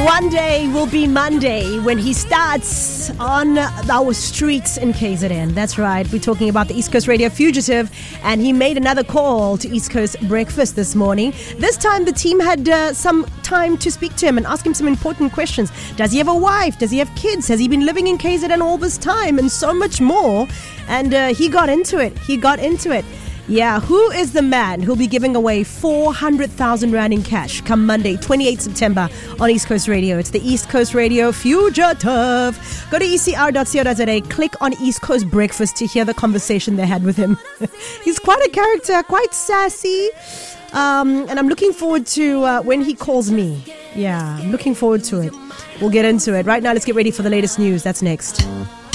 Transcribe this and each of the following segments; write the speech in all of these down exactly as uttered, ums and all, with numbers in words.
One day will be Monday when he starts on our streets in K Z N. That's right. We're talking about the East Coast Radio Fugitive, and he made another call to East Coast Breakfast this morning. This time the team had uh, some time to speak to him and ask him some important questions. Does he have a wife? Does he have kids? Has he been living in K Z N all this time? And so much more. And uh, he got into it. He got into it. Yeah, who is the man who'll be giving away four hundred thousand rand in cash come Monday, twenty-eighth September on East Coast Radio? It's the East Coast Radio Fugitive. Go to E C R dot co dot za, click on East Coast Breakfast to hear the conversation they had with him. He's quite a character, quite sassy. Um, and I'm looking forward to uh, when he calls me. Yeah, I'm looking forward to it. We'll get into it. Right now, let's get ready for the latest news. That's next.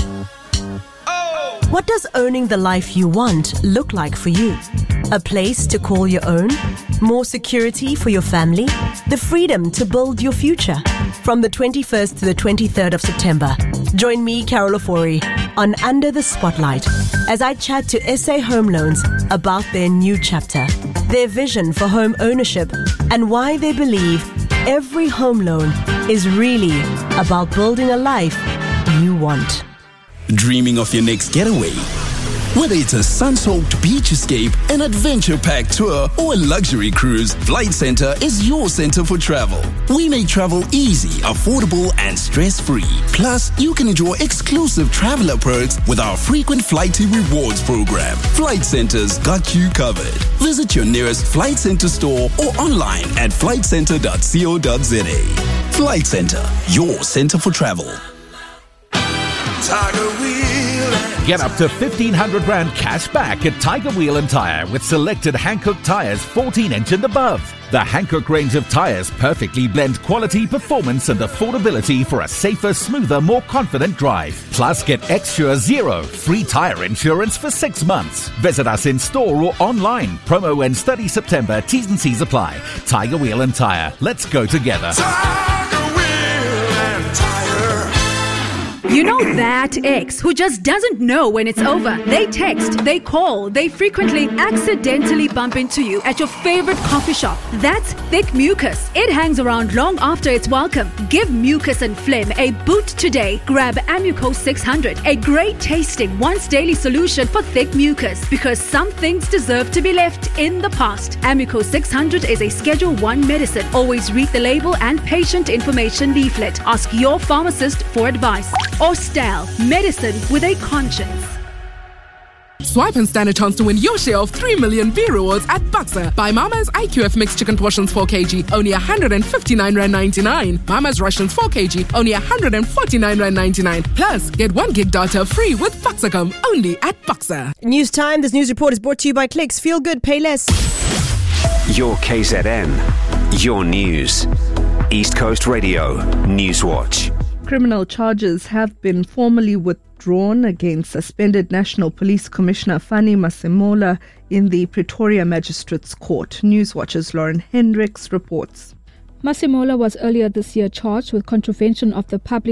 What does owning the life you want look like for you? A place to call your own? More security for your family? The freedom to build your future? From the twenty-first to the twenty-third of September, join me, Carol Ofori, on Under the Spotlight as I chat to S A Home Loans about their new chapter, their vision for home ownership, and why they believe every home loan is really about building a life you want. Dreaming of your next getaway? Whether it's a sun-soaked beach escape, an adventure-packed tour, or a luxury cruise, Flight Centre is your center for travel. We make travel easy, affordable, and stress-free. Plus, you can enjoy exclusive traveler perks with our frequent Flighty Rewards program. Flight Centre's got you covered. Visit your nearest Flight Centre store or online at flight centre dot co dot za. Flight Centre, your center for travel. Tiger Wheel. Get up to fifteen hundred rand cash back at Tiger Wheel and Tire with selected Hankook tires fourteen inch and above. The Hankook range of tires perfectly blend quality, performance and affordability for a safer, smoother, more confident drive. Plus, get extra zero free tire insurance for six months. Visit us in store or online. Promo ends thirtieth September. T's and C's apply. Tiger Wheel and Tire. Let's go together. Tiger Wheel and Tire. You know that ex who just doesn't know when it's over. They text, they call, they frequently accidentally bump into you at your favorite coffee shop. That's thick mucus. It hangs around long after it's welcome. Give mucus and phlegm a boot today. Grab Amuco six hundred, a great tasting once daily solution for thick mucus, because some things deserve to be left in the past. Amuco six hundred is a Schedule one medicine. Always read the label and patient information leaflet. Ask your pharmacist for advice. Or Stal, medicine with a conscience. Swipe and stand a chance to win your share of three million B rewards at Boxer. Buy Mama's I Q F mixed chicken portions four kilograms, only one hundred fifty-nine rand ninety-nine. Mama's Russians four kilograms, only one hundred forty-nine rand ninety-nine. Plus, get one gig data free with Boxercom, only at Boxer. News time. This news report is brought to you by Clicks. Feel good, pay less. Your K Z N, your news. East Coast Radio, Newswatch. Criminal charges have been formally withdrawn against suspended National Police Commissioner Fani Masemola in the Pretoria Magistrates Court. Newswatch's Lauren Hendricks reports. Masemola was earlier this year charged with contravention of the Public